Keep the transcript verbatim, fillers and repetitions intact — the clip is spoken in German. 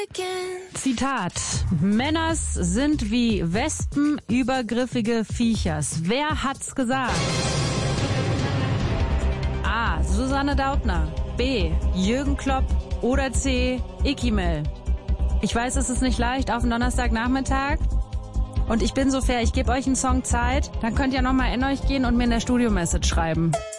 Zitat: Männers sind wie Wespen übergriffige Viechers. Wer hat's gesagt? A. Susanne Dautner, B. Jürgen Klopp oder C. Ikimel. Ich weiß, es ist nicht leicht auf den Donnerstagnachmittag. Und ich bin so fair, ich gebe euch einen Song Zeit, dann könnt ihr nochmal in euch gehen und mir in der Studio-Message schreiben.